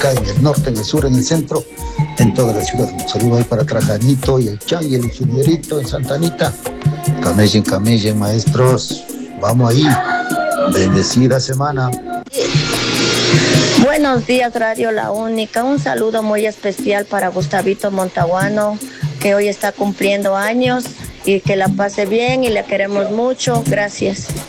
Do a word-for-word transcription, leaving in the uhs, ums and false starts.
en el norte, en el sur, en el centro, en toda la ciudad. Un saludo ahí para Trajanito y el Chan y el ingenierito en Santa Anita. Camellen, camellen, maestros. Vamos ahí. Bendecida semana. Buenos días, Radio La Única. Un saludo muy especial para Gustavito Montaguano, que hoy está cumpliendo años, y que la pase bien y le queremos mucho. Gracias.